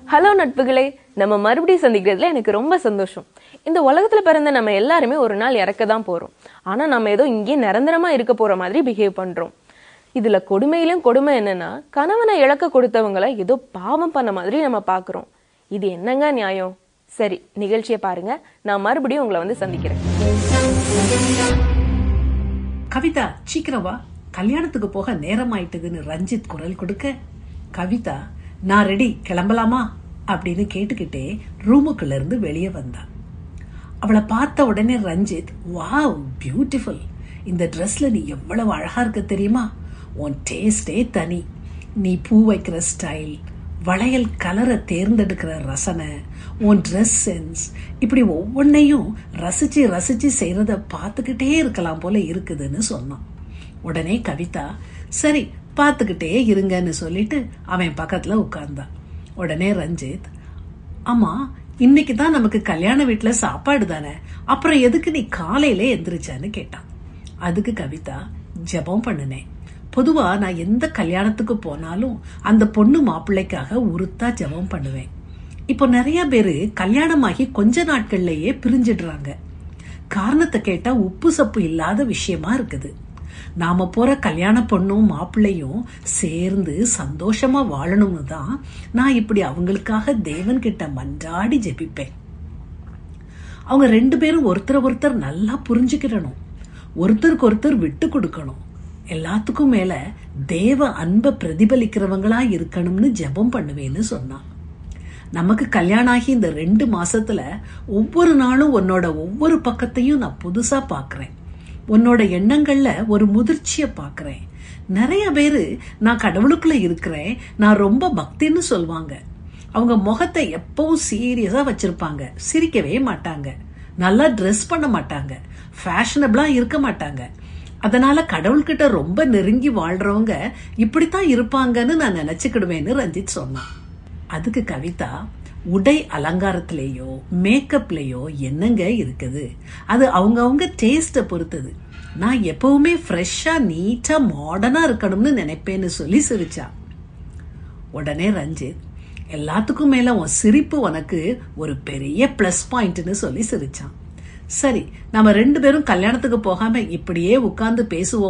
Hello நட்புகளே, நம்ம மறுபடியும் சந்திக்கிறதுல எனக்கு ரொம்ப சந்தோஷம். இந்த உலகத்துல பிறந்த நம்ம எல்லாருமே ஒரு நாள் இறக்க தான் போறோம். ஆனா நம்ம ஏதோ இங்கே நிரந்தரமா இருக்க போற மாதிரி பிஹேவ் பண்றோம். இதுல கொடுமையிலும் கொடுமை என்னன்னா, கணவனை இழக்க கொடுத்தவங்களை ஏதோ பாவம் பண்ண மாதிரி நம்ம பாக்குறோம். இது என்னங்க நியாயம்? சரி, நிகழ்ச்சியை பாருங்க. நான் மறுபடியும் உங்களை வந்து சந்திக்கிறேன். கவிதா, சீக்கிரம் வா, கல்யாணத்துக்கு போக நேரம் ஆயிட்டுதுன்னு ரஞ்சித் குரல் கொடுக்க, கவிதா நான் ரெடி, கிளம்பலாமா அப்படின்னு கேட்டுக்கிட்டே ரூமுக்குள்ள இருந்து வெளியே வந்தா. அவளை பார்த்த உடனே ரஞ்சித், வாவ் பியூட்டிஃபுல், இந்த ட்ரெஸ்ல நீ எவ்வளவு அழகா இருக்க தெரியுமா, உன் டேஸ்டே தனி, நீ பூ வைக்கிற ஸ்டைல், வளையல் கலரை தேர்ந்தெடுக்கிற ரசனை, உன் ட்ரெஸ் சென்ஸ், இப்படி ஒவ்வொன்னையும் ரசிச்சு ரசிச்சு செய்யறத பார்த்துக்கிட்டே இருக்கலாம் போல இருக்குதுன்னு சொன்னான். உடனே கவிதா, சரி பார்த்துக்கிட்டே இருங்கன்னு சொல்லிட்டு அவன் பக்கத்துல உட்கார்ந்தான். உடனே ரஞ்சித், ஆமா இன்னைக்கு தான் நமக்கு கல்யாண வீட்டுல சாப்பாடு தானே, அப்புறம் எதுக்கு நீ காலையில எந்திரிச்சான்னு கேட்டான். அதுக்கு கவிதா, ஜெபம் பண்ணுனேன். பொதுவா நான் எந்த கல்யாணத்துக்கு போனாலும் அந்த பொண்ணு மாப்பிள்ளைக்காக உருத்தா ஜெபம் பண்ணுவேன். இப்போ நிறைய பேரு கல்யாணமாகி கொஞ்ச நாட்கள்லயே பிரிஞ்சிடுறாங்க. காரணத்தை கேட்டா உப்பு சப்பு இல்லாத விஷயமா இருக்குது. நாம போற கல்யாண பொண்ணும் மாப்பிள்ளையும் சேர்ந்து சந்தோஷமா வாழணும்னு தான் நான் இப்படி அவங்களுக்காக தேவன் கிட்ட மன்றாடி ஜெபிப்பேன். அவங்க ரெண்டு பேரும் ஒருத்தர் நல்லா புரிஞ்சுக்கிடணும், ஒருத்தருக்கு ஒருத்தர் விட்டு கொடுக்கணும், எல்லாத்துக்கும் மேல தேவ அன்பை பிரதிபலிக்கிறவங்களா இருக்கணும்னு ஜெபம் பண்ணுவேன்னு சொன்னான். நமக்கு கல்யாணம் ஆகி இந்த 2 மாசத்துல ஒவ்வொரு நாளும் உன்னோட ஒவ்வொரு பக்கத்தையும் நான் புதுசா பாக்குறேன். உன்னோட எண்ணங்கள்ல ஒரு முதிர்ச்சிய பாக்குறேன். நிறைய பேரு நான் கடவுளுக்குள்ள இருக்கிறேன், நான் ரொம்ப பக்தின்னு சொல்லுவாங்க. அவங்க முகத்தை எப்பவும் சீரியஸா வச்சிருப்பாங்க, சிரிக்கவே மாட்டாங்க, நல்லா ட்ரெஸ் பண்ண மாட்டாங்க, ஃபேஷனபிளா இருக்க மாட்டாங்க. அதனால கடவுள்கிட்ட ரொம்ப நெருங்கி வாழ்றவங்க இப்படித்தான் இருப்பாங்கன்னு நான் நினைச்சுக்கிடுவேன்னு ரஞ்சித் சொன்னான். அதுக்கு கவிதா, உடை அலங்காரத்திலேயோ மேக்கப்லயோ என்னங்க இருக்குது, அது அவங்க டேஸ்ட பொறுத்தது. நான் எப்பவுமே ஃப்ரெஷ்ஷா நீட்டா மாடர்னா இருக்கணும்னு நினைப்பேன்னு சொல்லி சிரிச்சா. உடனே ரஞ்சித், எல்லாத்துக்கும் மேல உன் சிரிப்பு உனக்கு ஒரு பெரிய பிளஸ் பாயிண்ட்னு சொல்லி சிரிச்சான். சரி, நம்ம 2 பேரும் கல்யாணத்துக்கு போகாம இப்படியே உட்கார்ந்து பேசுவோம்